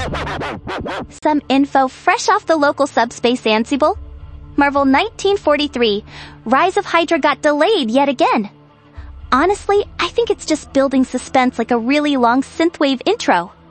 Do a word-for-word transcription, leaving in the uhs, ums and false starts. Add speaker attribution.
Speaker 1: Some info fresh off the local subspace Ansible. Marvel nineteen forty-three, Rise of Hydra got delayed yet again. Honestly, I think it's just building suspense like a really long synthwave intro.